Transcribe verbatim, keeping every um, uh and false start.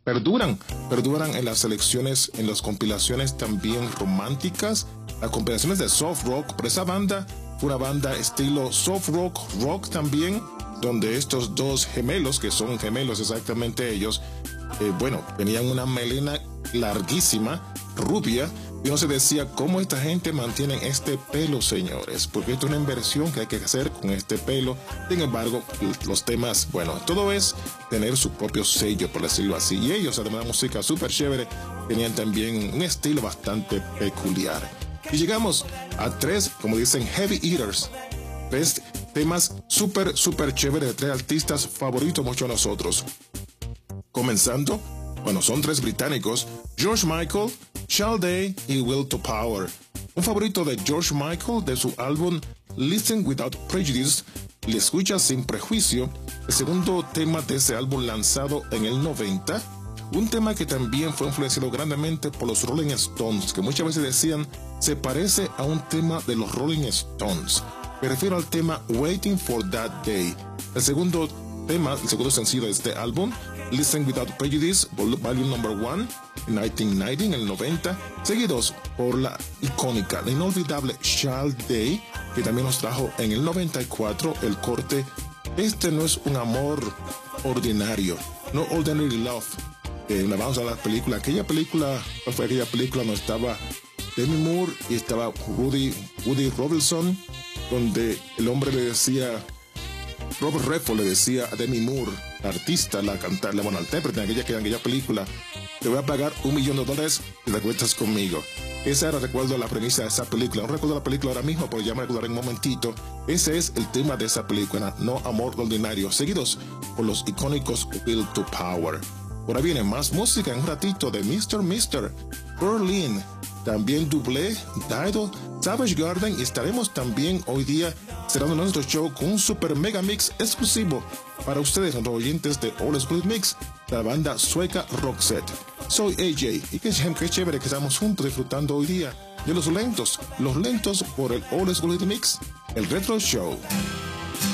perduran, perduran en las selecciones, en las compilaciones también románticas, las compilaciones de soft rock, pero esa banda fue una banda estilo soft rock, rock también, donde estos dos gemelos, que son gemelos exactamente ellos, eh, bueno, tenían una melena larguísima, rubia, y uno se decía, ¿cómo esta gente mantiene este pelo, señores? Porque esto es una inversión que hay que hacer con este pelo. Sin embargo, los temas, bueno, todo es tener su propio sello, por decirlo así. Y ellos, además de música súper chévere, tenían también un estilo bastante peculiar. Y llegamos a tres, como dicen, heavy eaters. Tres temas súper, súper chéveres de tres artistas favoritos muchos de nosotros. Comenzando, bueno, son tres británicos, George Michael, Sade y Will to Power. Un favorito de George Michael de su álbum Listen Without Prejudice, Le escucha sin prejuicio, el segundo tema de ese álbum lanzado en el noventa, un tema que también fue influenciado grandemente por los Rolling Stones, que muchas veces decían se parece a un tema de los Rolling Stones. Me refiero al tema Waiting for That Day. El segundo tema, el segundo sencillo de este álbum, Listen Without Prejudice, Volume Number One, en mil novecientos noventa, en el noventa, seguidos por la icónica, la inolvidable Sade, que también nos trajo en el noventa y cuatro el corte Este no es un amor ordinario, No Ordinary Love. Eh, vamos a la película, aquella película, ¿cuál fue aquella película? No estaba Demi Moore y estaba Woody, Woody Robinson, donde el hombre le decía, Robert Redford le decía a Demi Moore, la artista, la cantante, la intérprete en aquella, en aquella película, te voy a pagar un millón de dólares si te acuestas conmigo. Esa era, recuerdo, la premisa de esa película. No recuerdo la película ahora mismo, pero ya me recordaré en un momentito. Ese es el tema de esa película, No Amor Ordinario, seguidos por los icónicos Will to Power. Ahora viene más música en un ratito de mister mister, Berlin, también Double, Dido, Savage Garden, y estaremos también hoy día cerrando nuestro show con un super mega mix exclusivo para ustedes, los oyentes de All School Mix, la banda sueca Roxette. Soy A J y qué, qué chévere que estamos juntos disfrutando hoy día de los lentos, los lentos por el All School Mix, el Retro Show.